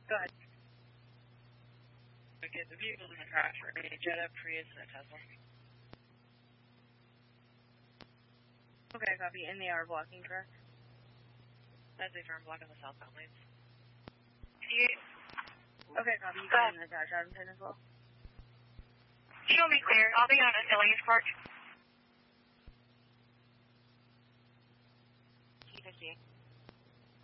Go ahead. Okay, the vehicles in the crash are a Jetta, Prius, and a Tesla. Okay, copy. And they are blocking, correct? That's a firm block on the southbound lanes. Okay, copy. You can dash out and 10 as well. Show me clear. I'll be on Affiliates Park.